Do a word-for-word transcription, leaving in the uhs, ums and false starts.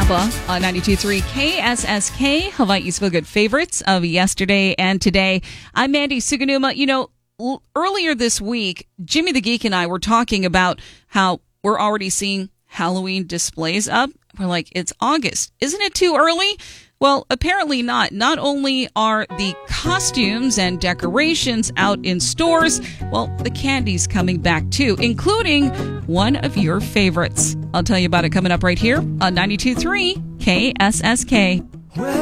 Alba on ninety-two point three K S S K, Hawaii's Feel Good favorites of yesterday and today. I'm Mandy Suganuma. You know, l- earlier this week, Jimmy the Geek and I were talking about how we're already seeing Halloween displays up. We're like, it's August. Isn't it too early? Well, apparently not. Not only are the costumes and decorations out in stores, well, the candy's coming back too, including one of your favorites. I'll tell you about it coming up right here on ninety-two point three K S S K.